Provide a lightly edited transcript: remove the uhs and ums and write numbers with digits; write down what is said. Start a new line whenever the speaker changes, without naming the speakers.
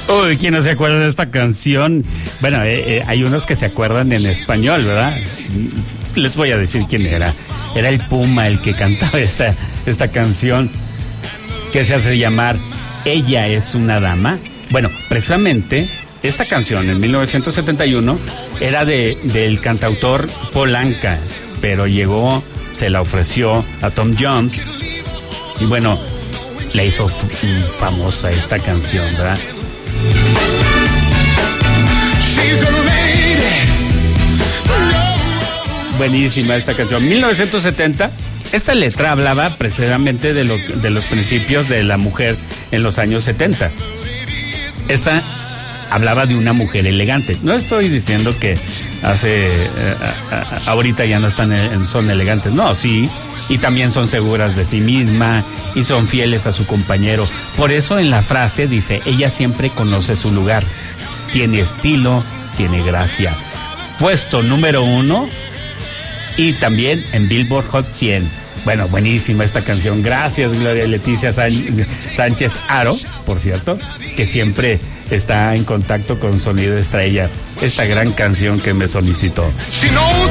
Uy, ¿quién no se acuerda de esta canción? Bueno, hay unos que se acuerdan en español, ¿verdad? Les voy a decir quién era. Era el Puma el que cantaba esta canción que se hace llamar Ella es una dama. Bueno, precisamente esta canción en 1971 era del cantautor Paul Anka, pero llegó, se la ofreció a Tom Jones y bueno, la hizo famosa esta canción, ¿verdad? Buenísima esta canción. 1970, esta letra hablaba precisamente de los principios de la mujer en los años 70. Esta hablaba de una mujer elegante. No estoy diciendo que ahorita ya no son elegantes. No, sí. Y también son seguras de sí misma y son fieles a su compañero. Por eso en la frase dice, ella siempre conoce su lugar. Tiene estilo, tiene gracia. Puesto número 1 y también en Billboard Hot 100. Bueno, buenísima esta canción. Gracias, Gloria Leticia Sánchez Aro, por cierto, que siempre está en contacto con Sonido Estrella. Esta gran canción que me solicitó. She knows